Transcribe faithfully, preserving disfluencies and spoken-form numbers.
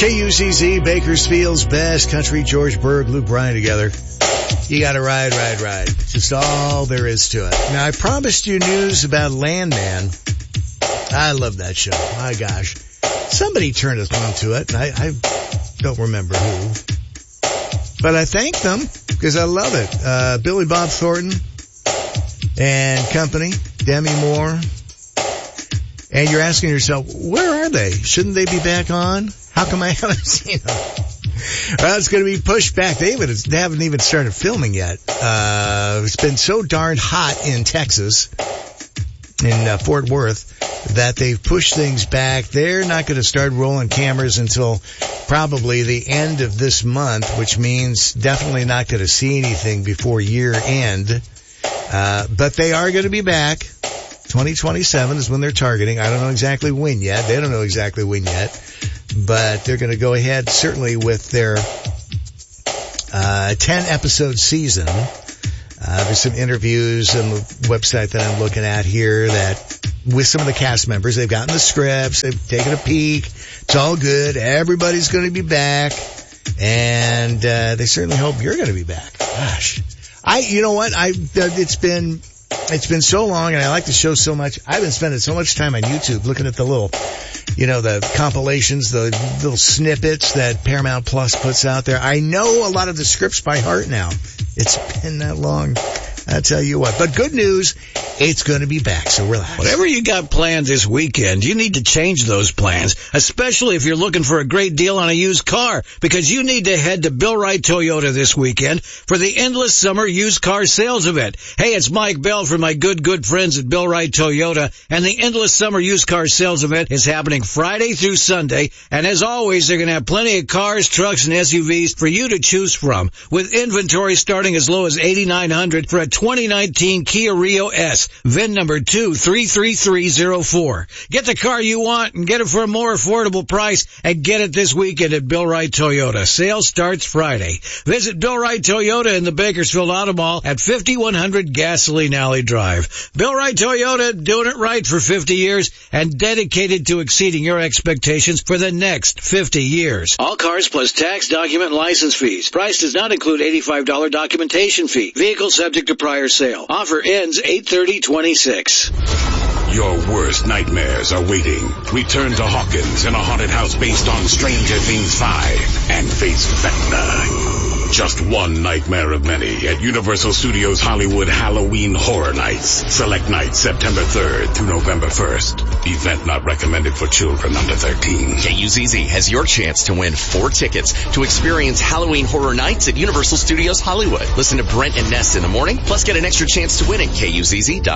K U Z Z, Bakersfield's best country, George Berg, Luke Bryan together. You gotta ride, ride, ride. Just all there is to it. Now, I promised you news about Landman. I love that show. My gosh. Somebody turned us on to it, and I, I don't remember who. But I thank them, because I love it. Uh, Billy Bob Thornton and company, Demi Moore. And you're asking yourself, where are they? Shouldn't they be back on? How come I haven't seen them? Well, it's going to be pushed back. They haven't even started filming yet. Uh, it's been so darn hot in Texas, in uh, Fort Worth, that they've pushed things back. They're not going to start rolling cameras until probably the end of this month, which means definitely not going to see anything before year end. Uh, but they are going to be back. twenty twenty-seven is when they're targeting. I don't know exactly when yet. They don't know exactly when yet. But they're going to go ahead, certainly, with their uh ten-episode season. Uh There's some interviews on the website that I'm looking at here that with some of the cast members. They've gotten the scripts. They've taken a peek. It's all good. Everybody's going to be back. And uh they certainly hope you're going to be back. Gosh. I, you know what? I, it's been... It's been so long, and I like the show so much. I've been spending so much time on YouTube looking at the little, you know, the compilations, the little snippets that Paramount Plus puts out there. I know a lot of the scripts by heart now. It's been that long. I'll tell you what. But good news, it's going to be back, so relax. Whatever you got planned this weekend, you need to change those plans, especially if you're looking for a great deal on a used car, because you need to head to Bill Wright Toyota this weekend for the Endless Summer Used Car Sales Event. Hey, it's Mike Bell from my good, good friends at Bill Wright Toyota, and the Endless Summer Used Car Sales Event is happening Friday through Sunday, and as always, they're going to have plenty of cars, trucks, and S U Vs for you to choose from, with inventory starting as low as eighty-nine hundred dollars for a twenty nineteen Kia Rio S, V I N number two three three three zero four. Get the car you want and get it for a more affordable price, and get it this weekend at Bill Wright Toyota. Sales starts Friday. Visit Bill Wright Toyota in the Bakersfield Auto Mall at fifty-one hundred Gasoline Alley Drive. Bill Wright Toyota, doing it right for fifty years and dedicated to exceeding your expectations for the next fifty years. All cars plus tax, document, and license fees. Price does not include eighty-five dollars documentation fee. Vehicle subject to prior sale. Offer ends eight thirty twenty-six. Your worst nightmares are waiting. Return to Hawkins in a haunted house based on Stranger Things five and face Vecna. Just one nightmare of many at Universal Studios Hollywood Halloween Horror Nights. Select nights September third through November first. Event not recommended for children under thirteen. K U Z Z has your chance to win four tickets to experience Halloween Horror Nights at Universal Studios Hollywood. Listen to Brent and Ness in the morning, plus get an extra chance to win at K U Z Z dot com.